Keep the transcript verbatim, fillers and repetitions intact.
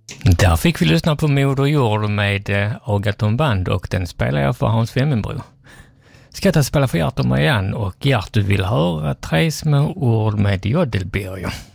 Där fick vi lyssna på Moder Jord med eh, Agaton Band och den spelar jag för Hans Femmenbro. Ska jag ta spela för Gert och Marianne och Gert, du vill höra tre små ord med Jodelberg.